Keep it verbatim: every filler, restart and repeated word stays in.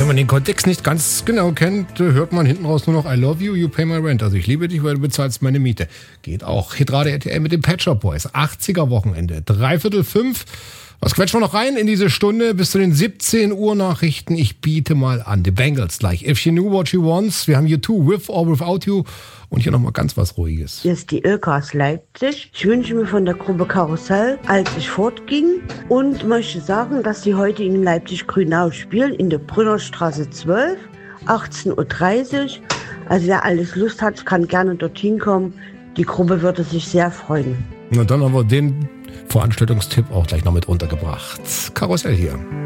Wenn man den Kontext nicht ganz genau kennt, hört man hinten raus nur noch I love you, you pay my rent. Also ich liebe dich, weil du bezahlst meine Miete. Geht auch. Hitrate R T L mit dem Pet Shop Boys. achtziger Wochenende. Dreiviertel fünf. Was quetschen wir noch rein in diese Stunde bis zu den siebzehn Uhr Nachrichten? Ich biete mal an. The Bangles gleich. If She Knew What She Wants. Wir haben U zwei, With or Without You. Und hier nochmal ganz was Ruhiges. Hier ist die Ilka aus Leipzig. Ich wünsche mir von der Gruppe Karussell, als ich fortging. Und möchte sagen, dass sie heute in Leipzig-Grünau spielen, in der Brünnerstraße zwölf, achtzehn Uhr dreißig. Also wer alles Lust hat, kann gerne dorthin kommen. Die Gruppe würde sich sehr freuen. Und dann haben wir den Veranstaltungstipp auch gleich noch mit untergebracht. Karussell hier.